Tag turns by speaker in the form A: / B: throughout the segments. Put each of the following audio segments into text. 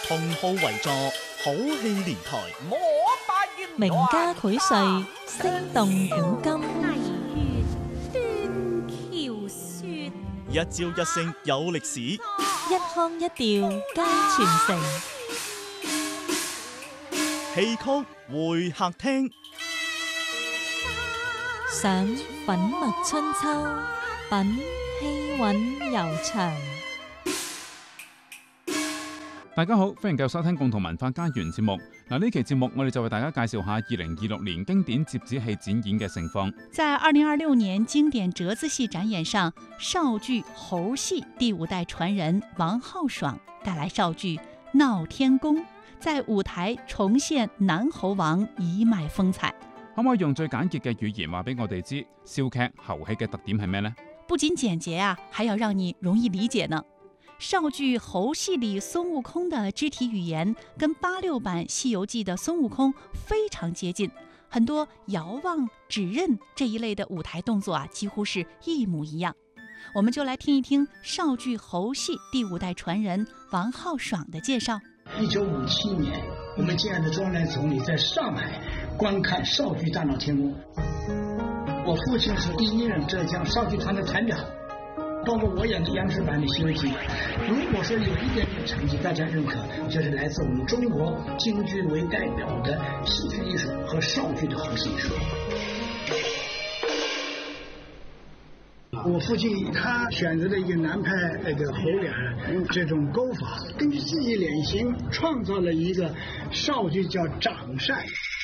A: 同號為座，好戲連台，
B: 名家薈萃，聲動古今。
A: 一朝一聲有歷史，
B: 一腔一調皆傳承。
A: 戲曲會客廳，
B: 想粉墨春秋，品氣韻悠長。
C: 大家好，歡迎繼續收聽共同文化家園節目。呢期節目我哋就為大家介紹下2026年經典折子戲展演嘅盛況。
D: 在2026年經典折子戲展演上，邵劇猴戲第5代傳人王浩爽帶來邵劇《鬧天宮》，在舞台重現南猴王一脈風采。
C: 可唔可以用最簡潔嘅語言話俾我哋知，笑劇猴戲嘅特點係咩呢？
D: 不僅簡潔啊，還要讓你容易理解呢。邵劇猴戲裏孫悟空的肢體語言跟86版《西遊記》的孫悟空非常接近，很多遙望、指認這一類的舞台動作啊，幾乎是一模一樣。我們就來聽一聽邵劇猴戲第5代傳人王浩爽的介紹。
E: 1957年，我們親愛的周恩來總理在上海觀看邵劇大鬧天宮。我父親是第1任浙江邵劇團的團長。包括我演的央視版的《西遊記》，如果說有一點點成績大家認可，就是來自我們中國京劇為代表的戲曲藝術和邵劇的猴戲藝術。我父親他選擇了一個南派那個猴臉這種勾法，根據自己臉型創造了一個邵劇叫掌扇。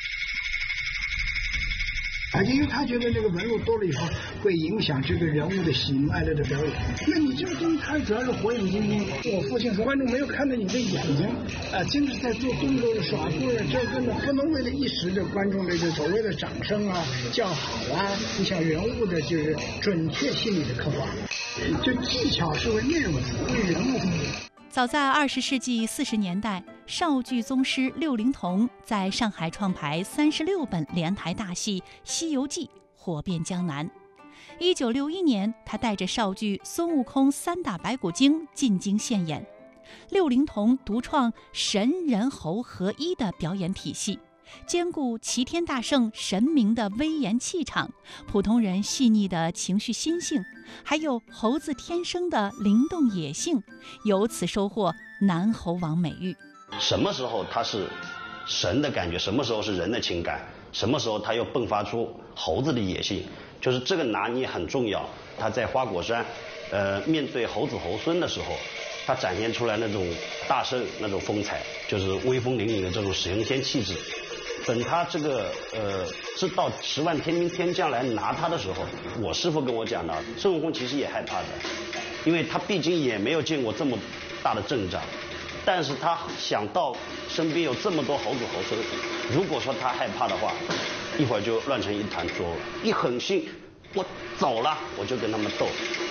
E: 因為他覺得那個紋路多了以後會影響這個人物的喜怒哀樂的表演。那你這個東西它主要是火眼金睛。我父親說，觀眾沒有看到你的眼睛，精是在做動作的耍棍啊，這個呢不能為了一時的觀眾的這所謂的掌聲啊、叫好啊，影響人物的就是準確心理的刻畫。就技巧是為內容服務，為人物服務。
D: 早在20世紀40年代，邵劇宗師六齡童在上海創排36本連台大戲《西遊記》，火遍江南。1961年，他帶着邵劇孫悟空3打白骨精進京獻演，六齡童獨創神人猴合一的表演體系，兼顧齊天大聖神明的威嚴氣場，普通人細膩的情緒心性，還有猴子天生的靈動野性，由此收穫南猴王美譽。
F: 什麼時候他是神的感覺，什麼時候是人的情感，什麼時候他又迸發出猴子的野性，就是這個拿捏很重要。他在花果山面對猴子猴孫的時候，他展現出來那種大聖那種風采，就是威風凜凜的這種神仙氣質。等他這個是到10萬天兵天將來拿他的時候，我師父跟我講的，孫悟空其實也害怕的，因為他畢竟也沒有見過這麼大的陣仗，但是他想到身邊有這麼多猴子猴孫，如果說他害怕的話，一會兒就亂成一團糟了。一狠心，我走了，我就跟他們鬥。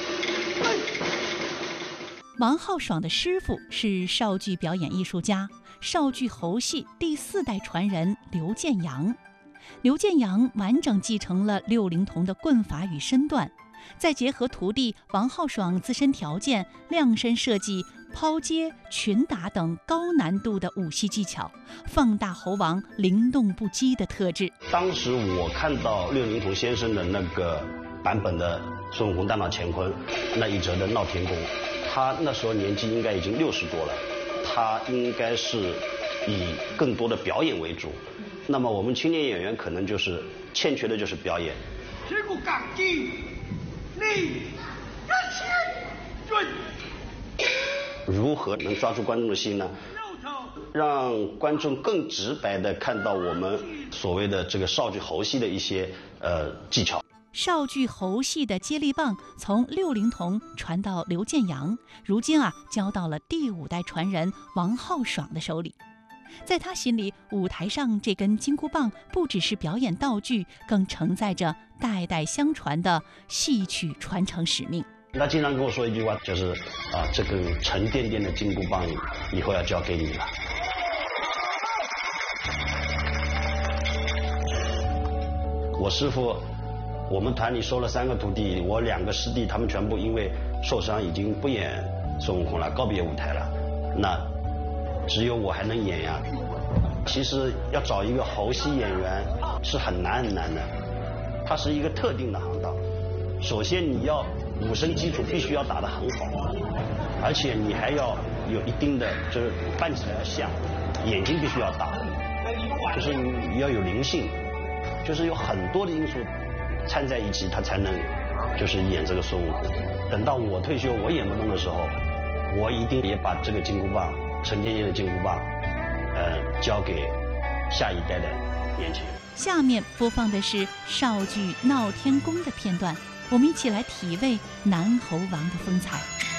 D: 王浩爽的師父是邵劇表演藝術家，邵劇猴戲第4代傳人劉建陽。劉建陽完整繼承了六齡童的棍法與身段，再結合徒弟王浩爽自身條件，量身設計拋接、群打等高難度的武戲技巧，放大猴王靈動不羈的特質。
F: 當時我看到六齡童先生的那個版本的孫悟空大鬧乾坤那一折的鬧天宮，他那時候年紀應該已經60多了，他應該是以更多的表演為主。那麼我們青年演員可能就是欠缺的就是表演。
E: 這個港機你
F: 如何能抓住觀眾的心呢？讓觀眾更直白地看到我們所謂的這個邵劇猴戲的一些技巧。
D: 邵劇猴戲的接力棒從六齡童傳到劉建陽，如今交到了第5代傳人王浩爽的手裡。在他心裡，舞台上這根金箍棒不只是表演道具，更承載着代代相傳的戲曲傳承使命。
F: 他經常跟我說一句話，就是這根沉甸甸的金箍棒以後要交給你了。我師父，我們團裡收了3個徒弟，我2個師弟，他們全部因為受傷已經不演孫悟空了，告別舞台了。那只有我还能演呀。其实要找一个猴戏演员是很难很难的，它是一个特定的行当。首先你要武生基础必须要打得很好，而且你还要有一定的就是扮起来要像，眼睛必须要大，就是你要有灵性，就是有很多的因素掺在一起，他才能就是演这个孙悟空。等到我退休我演不动的时候，我一定也把这个金箍棒，陈天燕的金箍棒交给下一代的年轻人。
D: 下面播放的是绍剧《闹天宫》的片段，我们一起来体味南猴王的风采。